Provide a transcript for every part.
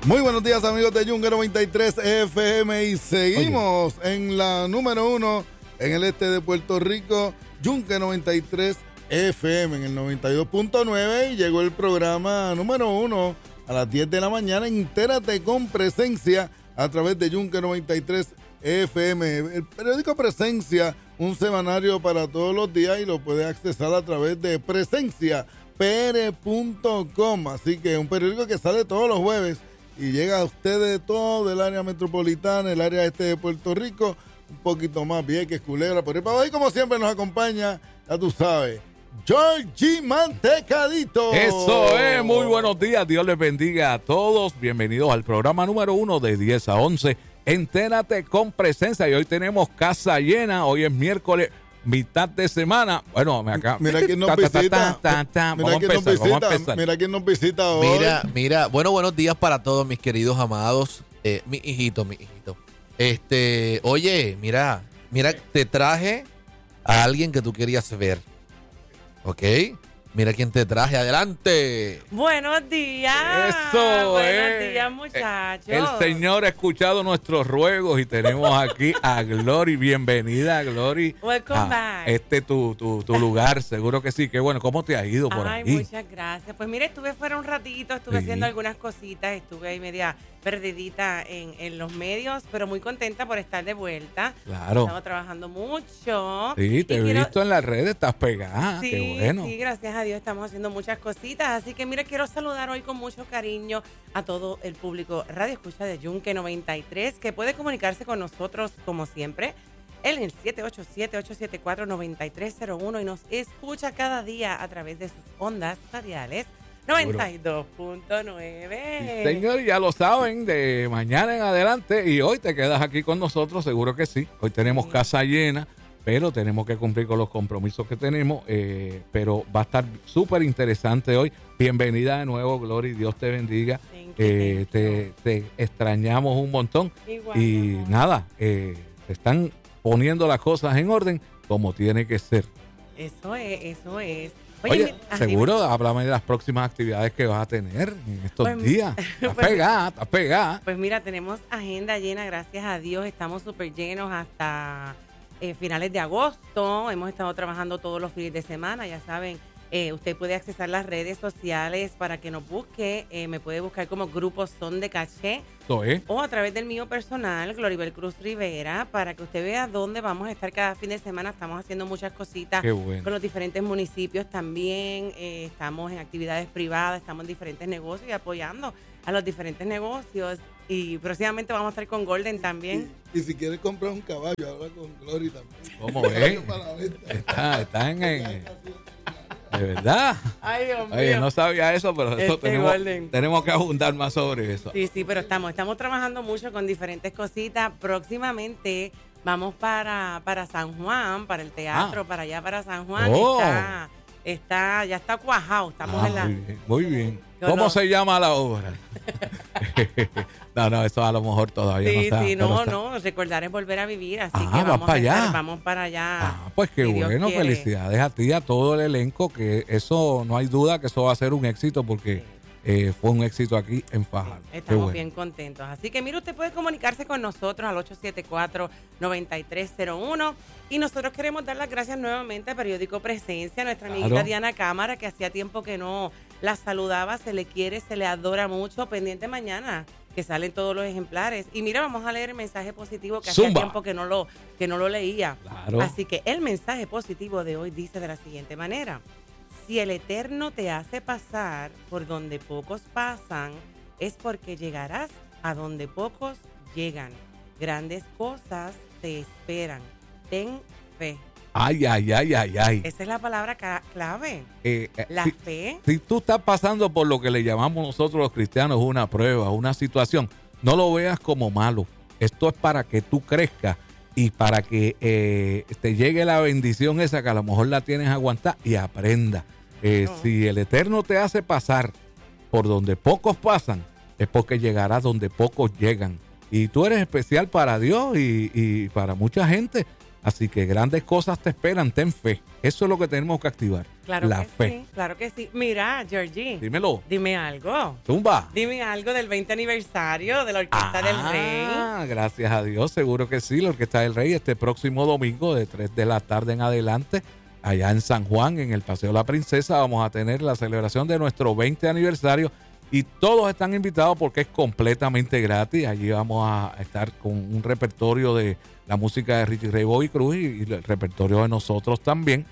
Muy buenos días, amigos de Yunque 93 FM, y seguimos en la número 1 en el este de Puerto Rico, Yunque 93 FM en el 92.9, y llegó el programa número 1 a las 10 de la mañana. Entérate con Presencia a través de Yunque 93 FM. El periódico Presencia, un semanario para todos los días, y lo puede accesar a través de presenciapr.com. Así que un periódico que sale todos los jueves y llega a ustedes de todo el área metropolitana, el área este de Puerto Rico, un poquito más Vieques, Culebra, por ahí para abajo. Y como siempre nos acompaña, ya tú sabes, Georgie Mantecadito. Eso es, muy buenos días, Dios les bendiga a todos. Bienvenidos al programa número 1 de 10 a 11. Entérate con Presencia, y hoy tenemos casa llena. Hoy es miércoles, mitad de semana. Bueno, mira quién nos visita. Mira quién nos visita hoy. Mira, bueno, buenos días para todos mis queridos amados, mi hijito. Oye, mira, te traje a alguien que tú querías ver, ¿ok? Mira quién te traje, adelante. Buenos días. Eso Buenos días, muchachos. El Señor ha escuchado nuestros ruegos y tenemos aquí a Glory. Bienvenida, Glory. Welcome back. Tu lugar, seguro que sí. Qué bueno, ¿cómo te ha ido por ahí? Muchas gracias. Pues mira, estuve fuera un ratito, estuve haciendo algunas cositas, estuve ahí media perdidita en los medios, pero muy contenta por estar de vuelta. Claro. Estamos trabajando mucho. Sí, te he visto en las redes, estás pegada. Sí, qué bueno. Sí, gracias a Dios estamos haciendo muchas cositas. Así que mira, quiero saludar hoy con mucho cariño a todo el público Radio Escucha de Yunque 93, que puede comunicarse con nosotros como siempre en el 787-874-9301, y nos escucha cada día a través de sus ondas radiales 92.9. Señor, ya lo saben, de mañana en adelante, y hoy te quedas aquí con nosotros, seguro que sí. Hoy tenemos casa llena, pero tenemos que cumplir con los compromisos que tenemos, pero va a estar súper interesante hoy. Bienvenida de nuevo, Glory, Dios te bendiga. Te extrañamos un montón. Igual, y nada, se están poniendo las cosas en orden como tiene que ser. Eso es. Oye, seguro, háblame de las próximas actividades que vas a tener en estos días. Estás pegada. Pues mira, tenemos agenda llena, gracias a Dios. Estamos súper llenos hasta finales de agosto. Hemos estado trabajando todos los fines de semana, ya saben. Usted puede accesar las redes sociales para que nos busque. Me puede buscar como Grupo Son de Caché. O a través del mío personal, Gloribel Cruz Rivera, para que usted vea dónde vamos a estar cada fin de semana. Estamos haciendo muchas cositas con los diferentes municipios también. Estamos en actividades privadas, estamos en diferentes negocios y apoyando a los diferentes negocios. Y próximamente vamos a estar con Golden también. Y si quieres comprar un caballo, habla con Glory también. ¿Cómo ves? Están en... ¿De verdad? Ay, Dios mío. Oye, no sabía eso, pero eso tenemos que abundar más sobre eso. Sí, pero estamos trabajando mucho con diferentes cositas. Próximamente vamos para San Juan, para el teatro, para allá, para San Juan. Ya está cuajado. Estamos en la... Muy bien. ¿Cómo se llama la obra? No, eso a lo mejor todavía no está. No, recordar es volver a vivir, así que vamos para allá. Pues qué bueno, felicidades a ti y a todo el elenco, que eso no hay duda que eso va a ser un éxito, porque fue un éxito aquí en Fajardo. Estamos bien contentos. Así que mire, usted puede comunicarse con nosotros al 874-9301, y nosotros queremos dar las gracias nuevamente al periódico Presencia, a nuestra amiguita Diana Cámara, que hacía tiempo que no la saludaba. Se le quiere, se le adora mucho. Pendiente mañana, que salen todos los ejemplares. Y mira, vamos a leer el mensaje positivo que hacía tiempo que no lo leía. Claro. Así que el mensaje positivo de hoy dice de la siguiente manera: si el Eterno te hace pasar por donde pocos pasan, es porque llegarás a donde pocos llegan. Grandes cosas te esperan. Ten fe. Ay. Esa es la palabra clave. La fe. Si tú estás pasando por lo que le llamamos nosotros los cristianos una prueba, una situación, no lo veas como malo. Esto es para que tú crezcas y para que te llegue la bendición esa que a lo mejor la tienes aguantada y aprenda. Si el Eterno te hace pasar por donde pocos pasan, es porque llegarás donde pocos llegan. Y tú eres especial para Dios y para mucha gente. Así que grandes cosas te esperan, ten fe. Eso es lo que tenemos que activar, Claro la que fe. sí, claro que sí. Mira, Georgie, Dímelo, dime algo. zumba. Dime algo del 20 aniversario de la Orquesta del Rey. Gracias a Dios, seguro que sí. La Orquesta del Rey este próximo domingo de 3 de la tarde en adelante, allá en San Juan, en el Paseo La Princesa, vamos a tener la celebración de nuestro 20 aniversario y todos están invitados porque es completamente gratis. Allí vamos a estar con un repertorio de la música de Richie Ray, Bobby Cruz y el repertorio de nosotros también.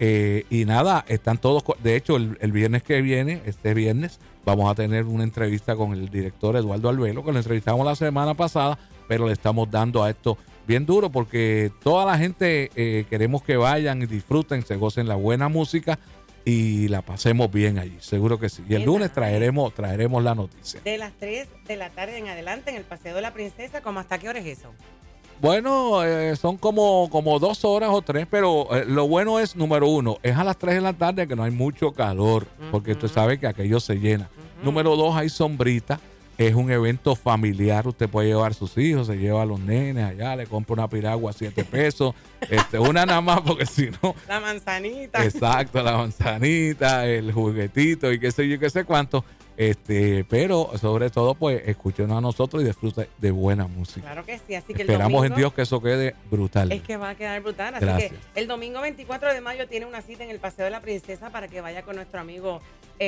Y nada, están todos. De hecho, el viernes que viene, este viernes, vamos a tener una entrevista con el director Eduardo Albelo, que lo entrevistamos la semana pasada, pero le estamos dando a esto bien duro porque toda la gente queremos que vayan y disfruten, se gocen la buena música y la pasemos bien allí, seguro que sí. Y el lunes traeremos la noticia. De las 3 de la tarde en adelante en el Paseo de la Princesa, ¿cómo hasta qué hora es eso? Bueno, son como 2 horas o 3, pero lo bueno es, número 1, es a las 3 de la tarde que no hay mucho calor, porque tú sabes que aquello se llena. Número 2, hay sombrita. Es un evento familiar, usted puede llevar a sus hijos, se lleva a los nenes allá, le compra una piragua a 7 pesos, una nada más porque si no... La manzanita. Exacto, la manzanita, el juguetito y qué sé yo, qué sé cuánto. Pero sobre todo, pues, escúchenos a nosotros y disfrute de buena música. Claro que sí, así que Esperamos el domingo, en Dios que eso quede brutal. es que va a quedar brutal. Así Gracias. que el domingo 24 de mayo tiene una cita en el Paseo de la Princesa para que vaya con nuestro amigo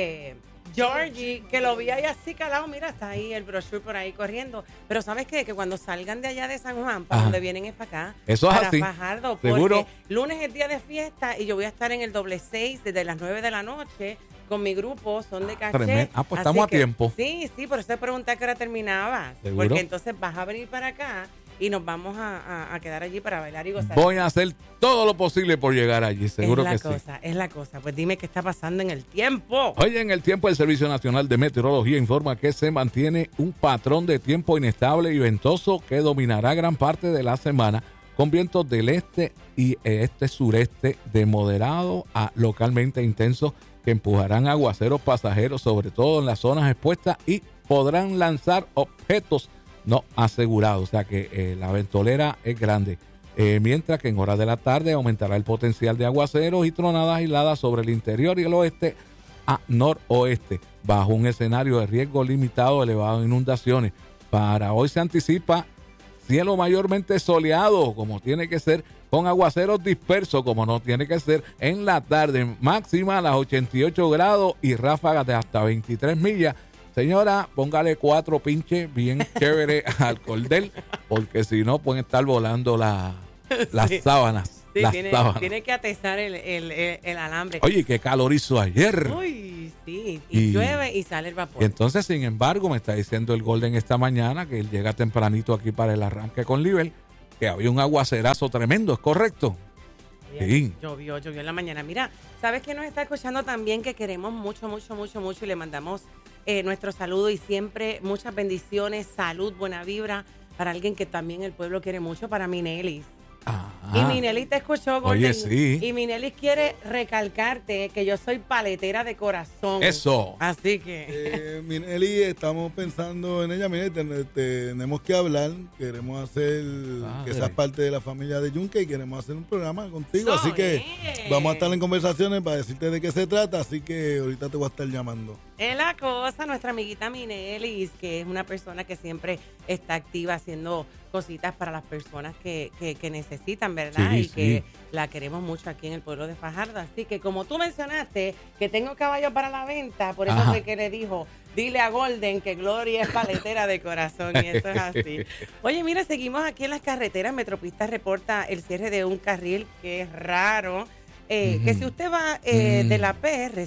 Georgie, que lo vi ahí así calado. Mira, está ahí el brochure por ahí corriendo. Pero ¿sabes qué? Que cuando salgan de allá de San Juan, para Ajá. donde vienen es para acá. Eso es para así. Fajardo, ¿Seguro? porque lunes es día de fiesta y yo voy a estar en el doble 6 desde las 9 de la noche con mi grupo, son de caché. Tremendo. Pues Así estamos a que, tiempo. Sí, por eso te pregunté a qué hora terminabas. ¿Seguro? Porque entonces vas a venir para acá y nos vamos a quedar allí para bailar y gozar. Voy a hacer todo lo posible por llegar allí, seguro que sí. Es la cosa. Pues dime qué está pasando en el tiempo. Hoy en el tiempo, el Servicio Nacional de Meteorología informa que se mantiene un patrón de tiempo inestable y ventoso que dominará gran parte de la semana, con vientos del este y este-sureste de moderado a localmente intensos que empujarán aguaceros pasajeros, sobre todo en las zonas expuestas, y podrán lanzar objetos no asegurados. O sea que la ventolera es grande. Mientras que en horas de la tarde aumentará el potencial de aguaceros y tronadas aisladas sobre el interior y el oeste a noroeste, bajo un escenario de riesgo limitado elevado de inundaciones. Para hoy se anticipa cielo mayormente soleado, como tiene que ser, con aguaceros dispersos, como no tiene que ser, en la tarde, máxima a las 88 grados y ráfagas de hasta 23 millas. Señora, póngale 4 pinches bien chévere al cordel, porque si no pueden estar volando las sábanas. Sí, las sábanas. tiene que atestar el alambre. Oye, qué calor hizo ayer. Uy, sí, y llueve y sale el vapor. Y entonces, sin embargo, me está diciendo el Golden esta mañana, que él llega tempranito aquí para el arranque con Libel, que había un aguacerazo tremendo, ¿es correcto? Sí. Llovió en la mañana. Mira, ¿sabes que nos está escuchando también? Que queremos mucho y le mandamos nuestro saludo y siempre muchas bendiciones, salud, buena vibra para alguien que también el pueblo quiere mucho, para Minelis. Y Minelis te escuchó, Golden. Oye, sí. Y Minelis quiere recalcarte que yo soy paletera de corazón. Eso. Así que... Mineli, estamos pensando en ella. Mire, tenemos que hablar. Queremos hacer que seas parte de la familia de Yunque y queremos hacer un programa contigo. Así que vamos a estar en conversaciones para decirte de qué se trata. Así que ahorita te voy a estar llamando. Es la cosa, nuestra amiguita Minelis, que es una persona que siempre está activa haciendo cositas para las personas que necesitan, ¿verdad? Sí, y sí. que la queremos mucho aquí en el pueblo de Fajardo. Así que como tú mencionaste que tengo caballo para la venta, por eso Ajá. fue que le dijo, dile a Golden que Gloria es paletera de corazón, y eso es así. Oye, mira, seguimos aquí en las carreteras. Metropista reporta el cierre de un carril, que es raro. Que si usted va de la PR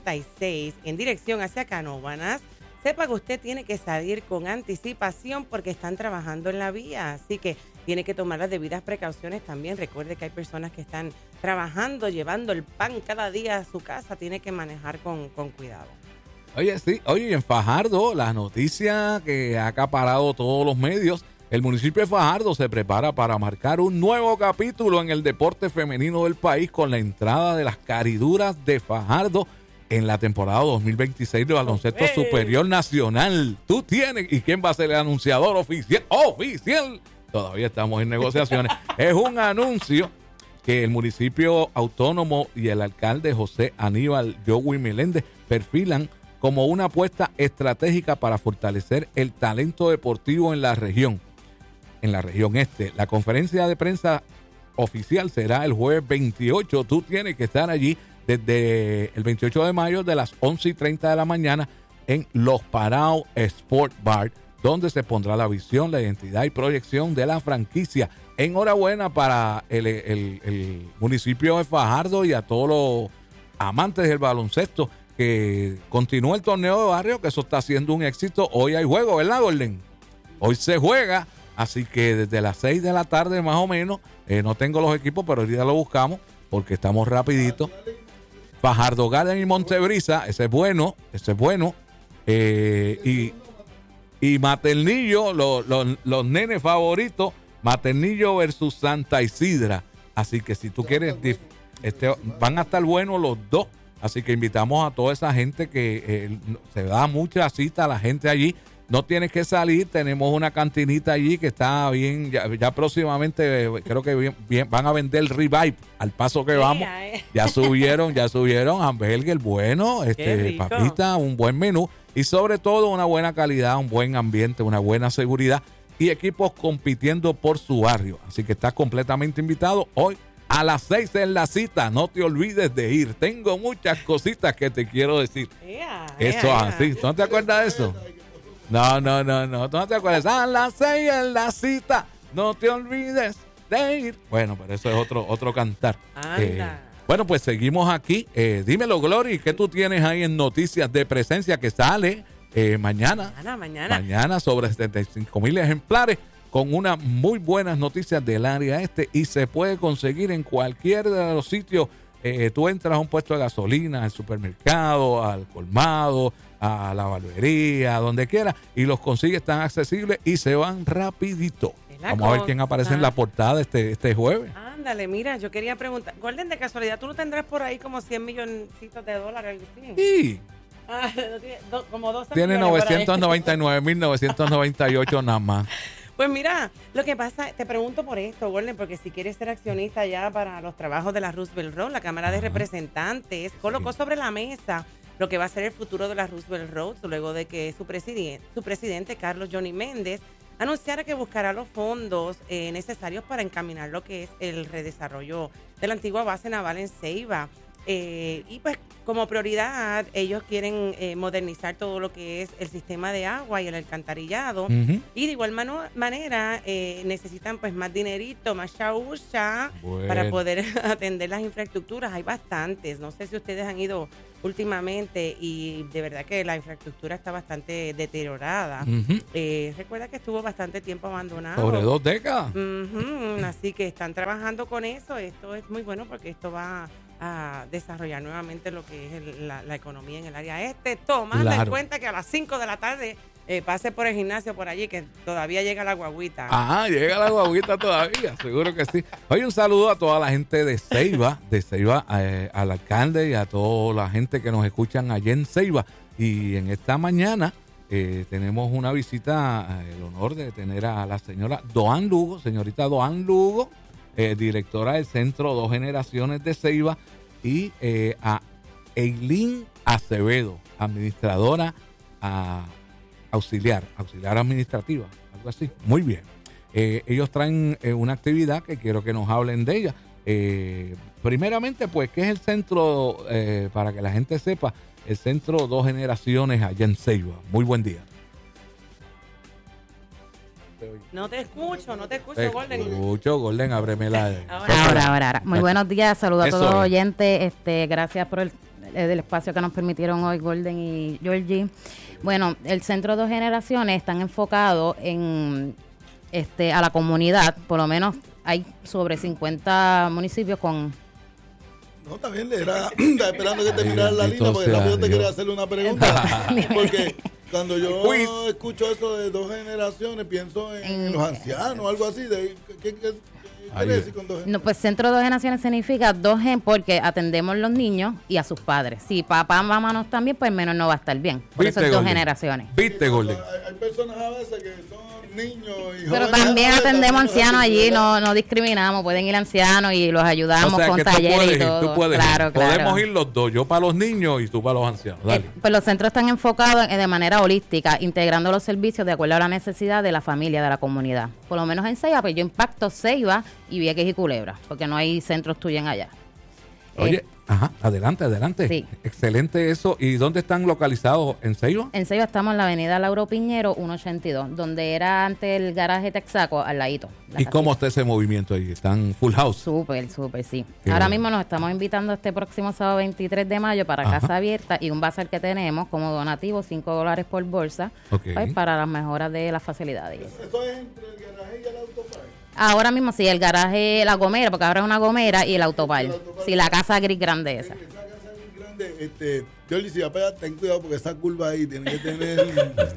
66 en dirección hacia Canóvanas, sepa que usted tiene que salir con anticipación porque están trabajando en la vía. Así que tiene que tomar las debidas precauciones también. Recuerde que hay personas que están trabajando, llevando el pan cada día a su casa. Tiene que manejar con cuidado. Oye, sí. Oye, en Fajardo, la noticia que ha acaparado todos los medios. El municipio de Fajardo se prepara para marcar un nuevo capítulo en el deporte femenino del país con la entrada de las Cariduras de Fajardo en la temporada 2026 de Baloncesto Superior Nacional. Tú tienes, ¿y quién va a ser el anunciador oficial todavía estamos en negociaciones. Es un anuncio que el municipio autónomo y el alcalde José Aníbal Joey Meléndez perfilan como una apuesta estratégica para fortalecer el talento deportivo en la región este. La conferencia de prensa oficial será el jueves 28. Tú tienes que estar allí desde el 28 de mayo de las 11:30 de la mañana en Los Paraos Sport Bar, donde se pondrá la visión, la identidad y proyección de la franquicia. Enhorabuena para el municipio de Fajardo y a todos los amantes del baloncesto, que continúe el torneo de barrio, que eso está siendo un éxito. Hoy hay juego, ¿verdad, Gordon? Hoy se juega, así que desde las 6 de la tarde más o menos, no tengo los equipos, pero ahorita lo buscamos porque estamos rapidito. Fajardo Garden y Montebrisa, ese es bueno. Y Maternillo, los nenes favoritos, Maternillo versus Santa Isidra. Así que si tú quieres, van a estar buenos los dos. Así que invitamos a toda esa gente que se da mucha cita a la gente allí. No tienes que salir, tenemos una cantinita allí que está bien, ya próximamente creo que bien, van a vender el Revive al paso que vamos. Ya subieron hamburger bueno, papita, un buen menú y sobre todo una buena calidad, un buen ambiente, una buena seguridad y equipos compitiendo por su barrio. Así que estás completamente invitado hoy a las 6 en la cita. No te olvides de ir. Tengo muchas cositas que te quiero decir. Eso es así. ¿Tú no te acuerdas de eso? No. ¿Tú no te acuerdas? A las 6 en la cita. No te olvides de ir. Bueno, pero eso es otro cantar. Bueno, pues seguimos aquí. Dímelo, Glory, ¿qué tú tienes ahí en Noticias de Presencia que sale mañana? Mañana sobre 75,000 ejemplares con unas muy buenas noticias del área este y se puede conseguir en cualquier de los sitios. Tú entras a un puesto de gasolina, al supermercado, al colmado, a la barbería, donde quiera, y los consigues tan accesibles y se van rapidito. Vamos a ver quién aparece en la portada este jueves. Ándale, mira, yo quería preguntar, Gordon, de casualidad, ¿tú no tendrás por ahí como 100 milloncitos de dólares? Sí. Como 12 tiene 999,998 nada más. Pues mira, lo que pasa, te pregunto por esto, Gordon, porque si quieres ser accionista ya para los trabajos de la Roosevelt Road, la Cámara de Representantes colocó sobre la mesa lo que va a ser el futuro de la Roosevelt Road, luego de que su presidente Carlos Johnny Méndez anunciara que buscará los fondos necesarios para encaminar lo que es el redesarrollo de la antigua base naval en Ceiba. Y pues como prioridad ellos quieren modernizar todo lo que es el sistema de agua y el alcantarillado. Y de igual manera necesitan pues más dinerito, más chaucha para poder atender las infraestructuras. Hay bastantes, no sé si ustedes han ido últimamente y de verdad que la infraestructura está bastante deteriorada. Recuerda que estuvo bastante tiempo abandonado. Sobre 2 décadas. Así que están trabajando con eso. Esto es muy bueno porque esto va a desarrollar nuevamente lo que es la economía en el área este, tomando en cuenta que a las 5 de la tarde pase por el gimnasio por allí, que todavía llega la guaguita. Llega la guaguita todavía, seguro que sí. Oye, un saludo a toda la gente de Ceiba, al alcalde y a toda la gente que nos escuchan allá en Ceiba. Y en esta mañana tenemos una visita, el honor de tener a la señora Doan Lugo, señorita Doan Lugo, directora del Centro Dos Generaciones de Ceiba, y a Eileen Acevedo, administradora auxiliar administrativa, algo así. Muy bien. Ellos traen una actividad que quiero que nos hablen de ella. Primeramente, pues, ¿qué es el centro? Para que la gente sepa, el Centro Dos Generaciones allá en Ceiba. Muy buen día. No te escucho, Gordon. Gordon, ábreme la... Ahora. Muy buenos días, saludos a todos los oyentes. Gracias por el espacio que nos permitieron hoy, Gordon y Georgie. Bueno, el Centro Dos Generaciones están enfocados en a la comunidad. Por lo menos hay sobre 50 municipios con... No, está bien, estaba esperando que te miraras la línea porque rápido te quería hacerle una pregunta. Porque cuando yo escucho eso de dos generaciones, pienso en los ancianos, algo así. ¿Qué quiere decir con 2 generaciones? No, pues centro de 2 generaciones significa 2 gen porque atendemos los niños y a sus padres. Si papá, mamá no están bien, pues el menor no va a estar bien. Por eso es 2 generaciones. ¿Viste, Golden? Hay personas a veces que son niños y pero jóvenes, también atendemos ancianos allí, no. no discriminamos, pueden ir ancianos y los ayudamos O sea, con que tú talleres puedes y todo. ir, tú puedes claro, ir. claro. Podemos ir los dos, yo para los niños y tú para los ancianos. Dale. Pues los centros están enfocados de manera holística, integrando los servicios de acuerdo a la necesidad de la familia, de la comunidad. Por lo menos en Ceiba, pues yo impacto Ceiba y Vieques y Culebra, porque no hay centros tuyos allá. Oye, adelante. Sí. Excelente eso. ¿Y dónde están localizados? ¿En Ceiba? En Ceiba estamos en la avenida Lauro Piñero, 182, donde era antes el garaje Texaco, al ladito. ¿Y cómo está ese movimiento ahí? ¿Están full house? Súper, sí. Qué Ahora bueno. mismo nos estamos invitando este próximo sábado 23 de mayo para Ajá. Casa Abierta y un bazar que tenemos como donativo, $5 por bolsa, Ok. pues, para las mejoras de las facilidades. Eso es entre el garaje y el autopark. Ahora mismo sí, el garaje, la gomera, porque ahora es una gomera y el autopar. Sí, la casa gris grande esa. Esa casa es muy grande. Yoli, si va a pegar, ten cuidado porque esa curva ahí tiene que tener.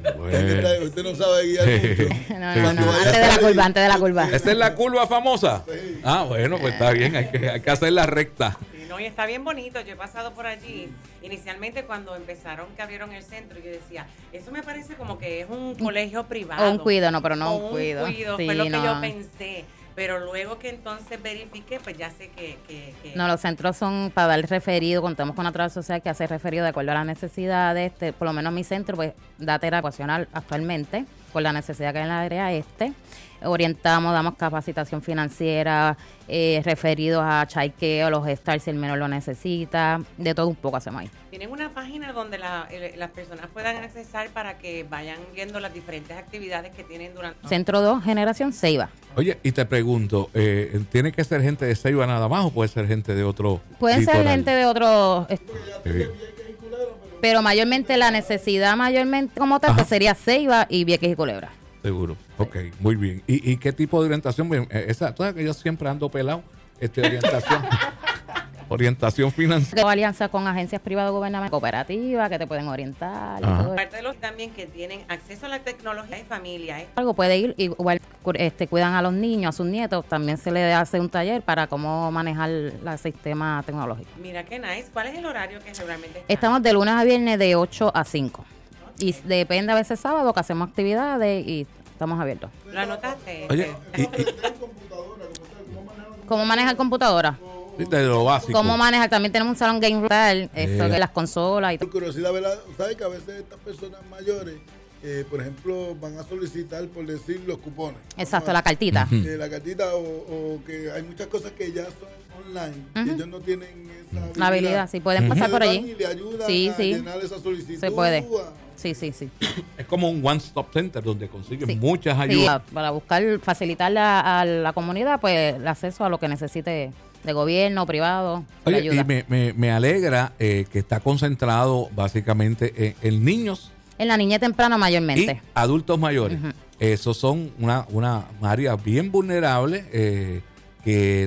Usted no sabe guiar mucho. No, Cuando vaya antes de a la salir- curva, antes de la curva. ¿Esa es la curva famosa? Sí. Ah, bueno, pues está bien, hay que hacer la recta. Sí, no, y está bien bonito. Yo he pasado por allí. Inicialmente, cuando empezaron, que abrieron el centro, yo decía, eso me parece como que es un colegio privado. O un cuido, no, pero no O un cuido. Sí, fue lo que no. yo pensé. Pero luego que entonces verifiqué, pues ya sé que No, los centros son para dar referido, contamos con una trabajadora social que hace referido de acuerdo a las necesidades. Por lo menos mi centro pues da terapia ocupacional actualmente, por la necesidad que hay en la área orientamos, damos capacitación financiera, referidos a chaiqueo, los stars si el menor lo necesita, de todo un poco hacemos ahí. tienen una página donde las personas puedan accesar para que vayan viendo las diferentes actividades que tienen durante... Centro 2, Generación Ceiba. Oye, y te pregunto, ¿tiene que ser gente de Ceiba nada más o puede ser gente de otro Pueden ser litoral? gente de otros, Qué bien. pero mayormente la necesidad como tal pues, sería Ceiba y Vieques y Culebra. Seguro. Ok, muy bien. ¿Y qué tipo de orientación? Tú sabes que yo siempre ando pelado. Orientación. Orientación financiera. Tengo alianza con agencias privadas gubernamentales, cooperativas que te pueden orientar. Y Ajá. todo eso. Aparte de los también que tienen acceso a la tecnología y familia, Algo puede ir, igual cuidan a los niños, a sus nietos, también se le hace un taller para cómo manejar el sistema tecnológico. Mira qué nice. ¿Cuál es el horario que regularmente está? Estamos de lunes a viernes de 8 a 5. Y depende a veces sábado que hacemos actividades y estamos abiertos. ¿Lo anotaste? Oye, ¿Cómo manejar computadora? de lo básico. ¿Cómo manejar? También tenemos un salón game room, eso que las consolas y todo. Por curiosidad, ¿verdad? ¿Sabes que a veces estas personas mayores, por ejemplo, van a solicitar, por decir, los cupones? Exacto, la cartita. La cartita o que hay muchas cosas que ya son online y ellos no tienen esa La habilidad, sí, pueden pasar por allí. Y le ayudan Sí, a sí. llenar esa solicitud. Se puede. Sí. Es como un one-stop center donde consiguen Sí. muchas Sí, ayudas. para buscar, facilitarle a la comunidad pues el acceso a lo que necesite de gobierno, privado, la Oye, ayuda. y me alegra que está concentrado básicamente en niños En la niñez temprana y mayormente. adultos mayores. Esos son una área bien vulnerable que